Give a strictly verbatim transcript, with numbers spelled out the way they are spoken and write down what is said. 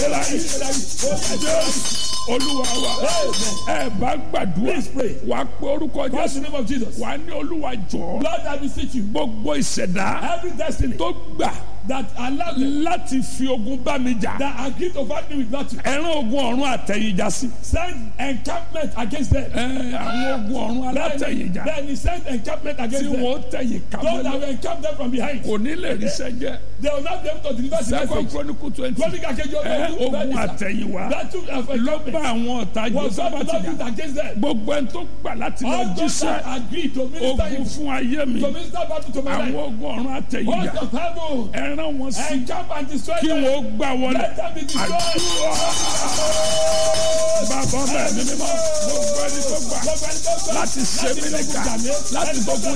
Olúwa wa ẹ bá gbàdúrà wà pé orúkọ Jésù wà ní Olúwa jọ̀ọ́ Lord, I beseech you, gbogbo ìṣẹ̀dá every destiny tó gbà that allow them láti fi ogun bá mi jà that agree to fight me with nothing, ẹran ogun ọ̀run àtẹ̀yìnjà sí. send encampment against them. ẹ àwọn ogun ọ̀run alátẹ̀yìnjà Then he sent encampment tí against them. wọ́n tẹ̀yìn Those that kábẹ́lẹ́ will encamp them from behind, kò ní lè ríṣẹ́ jẹ́. they will not be able to deliver the Second message. Chronicle twenty Chronicle kejì ẹ ọdún ogun àtẹ̀yìnwá battle of ló bá encampment àwọn ọ̀tá was not Jósáfátì jà. used against them. Gbogbo ẹni tó gbà láti lọ All those that jíṣẹ́ agree to minister ogun evil, fún ayé mi to minister battle to my àwọn life, ogun ọ̀run host àtẹ̀yìnjà of heaven, ẹran wọn sí encamp and destroy kí them. wọ́n gbà wọlé. Let them be destroyed. Bàbá bẹ́ẹ̀ ni mímọ́ gbogbo ẹni tó gbà láti ṣe mí nìkan láti gbogbo